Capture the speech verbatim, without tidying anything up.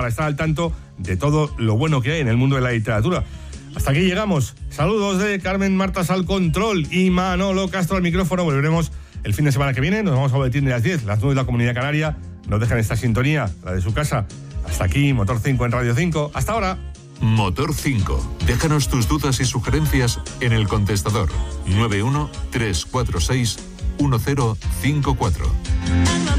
para estar al tanto de todo lo bueno que hay en el mundo de la literatura. Hasta aquí llegamos. Saludos de Carmen Martas al control y Manolo Castro al micrófono. Volveremos el fin de semana que viene. Nos vamos a boletín de las diez, las nueve de la Comunidad Canaria. No dejen esta sintonía, la de su casa. Hasta aquí, Motor cinco en Radio cinco. Hasta ahora. Motor cinco. Déjanos tus dudas y sugerencias en el contestador nueve uno tres cuatro seis uno cero cinco cuatro.